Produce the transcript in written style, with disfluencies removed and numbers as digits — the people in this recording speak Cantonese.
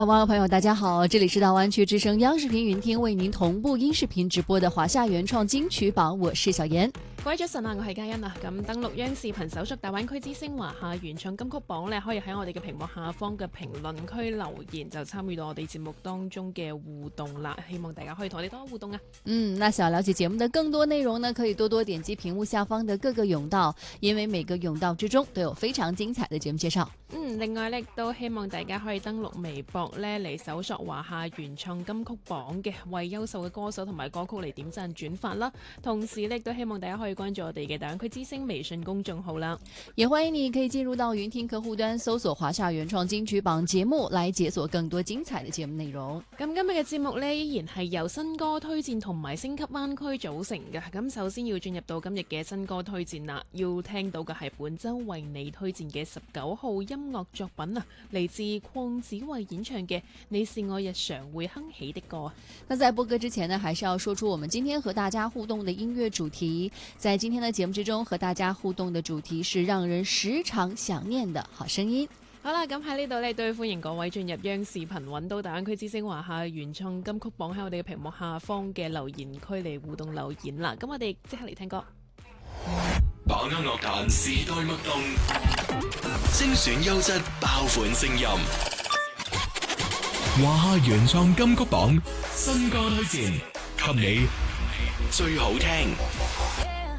网友朋友大家好，这里是大湾区之声央视频云听为您同步音视频直播的華夏原創金曲榜，我是小妍。 各位早晨啊，我係嘉欣啊。咁登錄央視頻搜索大灣區之星華夏原創金曲榜咧，可以喺我哋嘅屏幕下方嘅評論區留言，就參與到我哋節目當中嘅互動啦。希望大家可以同我哋多互動啊。 那想了解節目的更多內容呢，可以多多點擊屏幕下方的各個甬道，因為每個甬道之中都有非常精彩的節目介紹。 另外咧，都希望大家可以登錄微博咧嚟搜索華夏原創金曲榜嘅，為優秀嘅歌手同埋歌曲嚟點讚轉發啦。同時咧，都希望大家可以關注我哋嘅大灣區之星微信公眾號啦。 也歡迎你可以進入到雲聽客戶端搜索華夏原創金曲榜節目，來解鎖更多精彩的節目內容。 咁今日嘅節目呢，依然係由新歌推薦同埋星級灣區組成嘅。咁首先要進入到今日嘅新歌推薦啦，要聽到嘅係本周為你推薦嘅19號音樂作品啊，嚟自鄺子慧演唱嘅《你是我日常會哼起的歌》。 那在播歌之前呢，還是要說出我們今天和大家互動的音樂主題。在今天的節目之中，和大家互動的主題是讓人時常想念的好聲音。 好啦，咁喺呢度呢，都歡迎各位進入央視頻揾到大灣區之星華夏原創金曲榜喺我哋嘅屏幕下方嘅留言區嚟互動留言啦。咁我哋即刻嚟聽歌。 把握樂壇時代脈動，精選優質爆款聲音。華夏原創金曲榜新歌推薦，給你最好聽。